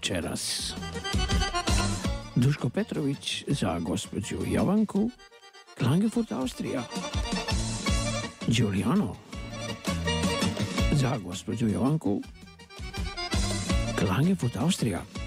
večeras. Duško Petrović za gospođu Jovanku, Klagenfurt, Austrija. Giuliano za gospođu Jovanku, Klagenfurt, Austrija.